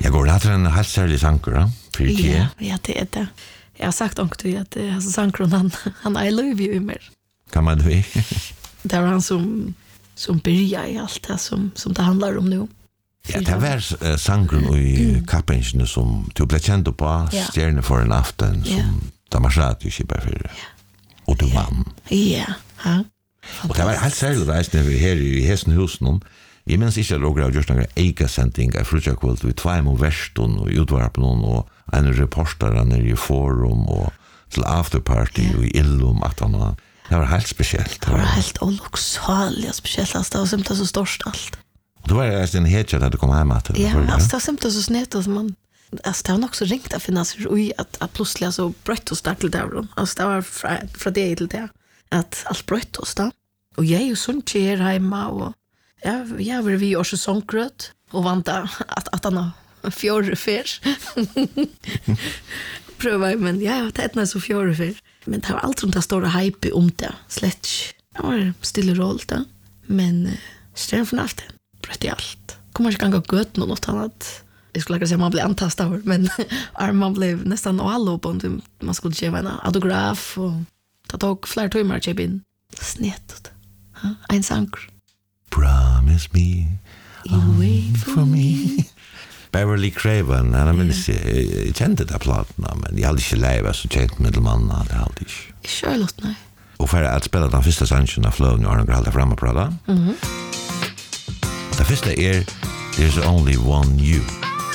Jag går att en helt särskild sankar för det. Ja, det är det. Jag har sagt också att alltså sankron han I love you mer. Kan man det? Det är han som börjar i allt det som det handlar om nu. Ja, det var sankron i kappen som du blev känd på stjärnor för en afton som Damasrat ju skipar för. Och du vann. Ja. Och det var helt särskilt reisende vi här i Hestenhusen. Jag minns inte att Roger har gjort några eka-sändning av Frutjakvult vid 2 verston och utvarpen och en reporter nere i forum och till afterparty i Illum att han det var helt speciellt. Det var helt oloxaligt speciellt. Alltså, det var simpelt så störst allt. Då var det en hedjad att det kom hem att ja, alltså, det var simpelt så snett att man alltså, det var också ringt att finnas i att plötsligt så bröt oss där till där. Alltså, det var från det till det. Att allt bröt oss då. Och jag är ju sånt här hemma och jag var vi också sångröt och vänta att han har 4 fär. Pröva men det är så 4 fär. Men det var allt som det stora hype om det. Slett. Det var stilla roll då. Men stjärn från allt. Bröt i allt. Kommer inte gå gött något annat. Jag skulle säga man blev antastad men man blev nästan all på man skulle ge en autograf och ta tag flera timmar att köpa in. Snett. En sank. Promise me you wait for me. Beverly Craven, han minns jag kände det plattna, men jag hade inte lävet så känt medelmann, det hade inte. Charlotte, nej. Och för att spela den första sanchen av Flow, nu har han hållit fram och prata. Den första är There's Only One You.